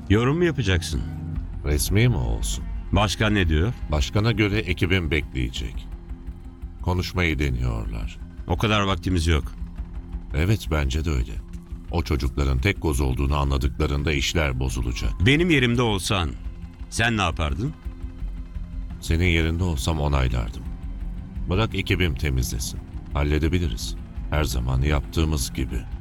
Yorum mu yapacaksın? Resmi mi olsun? Başkan ne diyor? Başkana göre ekibim bekleyecek. Konuşmayı deniyorlar. O kadar vaktimiz yok. Evet, bence de öyle. O çocukların tek koz olduğunu anladıklarında işler bozulacak. Benim yerimde olsan sen ne yapardın? Senin yerinde olsam onaylardım. Bırak ekibim temizlesin. Halledebiliriz. Her zaman yaptığımız gibi.